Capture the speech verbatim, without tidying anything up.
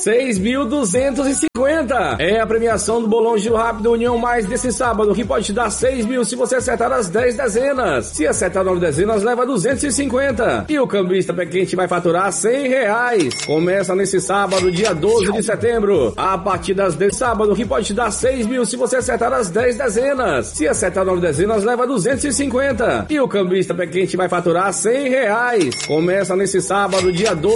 seis mil duzentos e cinquenta. É a premiação do Bolão Giro Rápido União Mais desse sábado, que pode te dar seis mil se você acertar as dez dezenas. Se acertar nove dezenas, leva duzentos e cinquenta. E o cambista pé quente vai faturar cem reais. Começa nesse sábado, dia doze de setembro. A partir das dez sábado, que pode te dar seis mil se você acertar as dez dezenas. Se acertar nove dezenas, leva duzentos e cinquenta. E o cambista pé quente vai faturar cem reais. Começa nesse sábado, dia doze.